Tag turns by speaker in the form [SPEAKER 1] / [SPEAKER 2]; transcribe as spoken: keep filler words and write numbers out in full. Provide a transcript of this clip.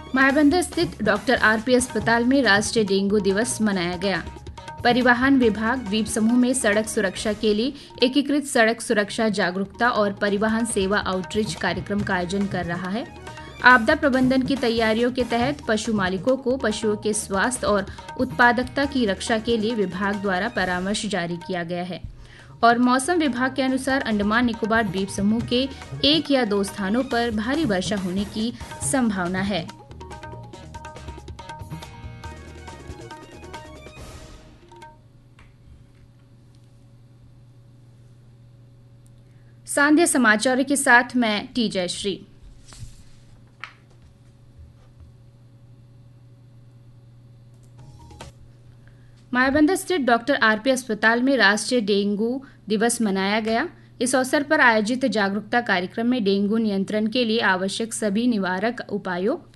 [SPEAKER 1] मायाबंदर स्थित doctor RP अस्पताल में राष्ट्रीय डेंगू दिवस मनाया गया। परिवहन विभाग द्वीप समूह में सड़क सुरक्षा के लिए एकीकृत सड़क सुरक्षा जागरूकता और परिवहन सेवा आउटरीच कार्यक्रम का आयोजन कर रहा है। आपदा प्रबंधन की तैयारियों के तहत पशु मालिकों को पशुओं के स्वास्थ्य और उत्पादकता की रक्षा के लिए विभाग द्वारा परामर्श जारी किया गया है। और मौसम विभाग के अनुसार अंडमान निकोबार द्वीप समूह के एक या दो स्थानों पर भारी वर्षा होने की संभावना है। सांध्य समाचार के साथ मैं टी जयश्री। मायाबंदर स्थित डॉक्टर आरपी अस्पताल में राष्ट्रीय डेंगू दिवस मनाया गया। इस अवसर पर आयोजित जागरूकता कार्यक्रम में डेंगू नियंत्रण के लिए आवश्यक सभी निवारक उपायों